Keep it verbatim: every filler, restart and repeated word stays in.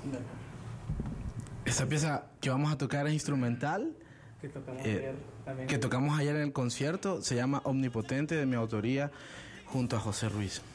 Esta pieza que vamos a tocar es instrumental, que tocamos, eh, ayer, también. que tocamos ayer en el concierto, se llama Omnipotente, de mi autoría, junto a José Ruiz.